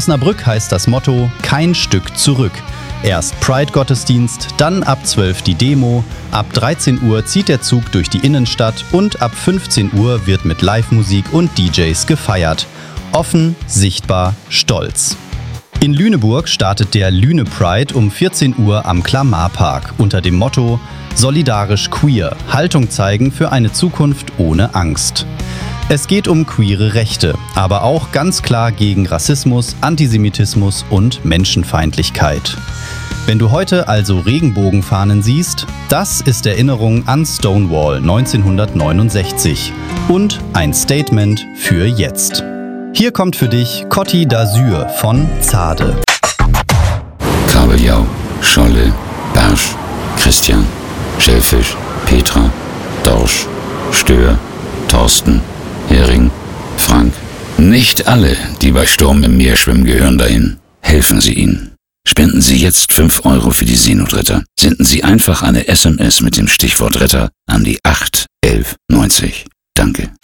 Osnabrück heißt das Motto: kein Stück zurück. Erst Pride-Gottesdienst, dann ab 12 die Demo, ab 13 Uhr zieht der Zug durch die Innenstadt und ab 15 Uhr wird mit Live-Musik und DJs gefeiert. Offen, sichtbar, stolz. In Lüneburg startet der Lüne Pride um 14 Uhr am Klamar-Park unter dem Motto: solidarisch queer, Haltung zeigen für eine Zukunft ohne Angst. Es geht um queere Rechte, aber auch ganz klar gegen Rassismus, Antisemitismus und Menschenfeindlichkeit. Wenn du heute also Regenbogenfahnen siehst, das ist Erinnerung an Stonewall 1969 und ein Statement für jetzt. Hier kommt für dich Côte d'Azur von Zade. Kabeljau, Scholle, Barsch, Christian, Schellfisch, Petra, Dorsch, Stör, Thorsten, Hering, Frank. Nicht alle, die bei Sturm im Meer schwimmen, gehören dahin. Helfen Sie ihnen. Spenden Sie jetzt 5 Euro für die Seenotretter. Senden Sie einfach eine SMS mit dem Stichwort Retter an die 8 11 90. Danke.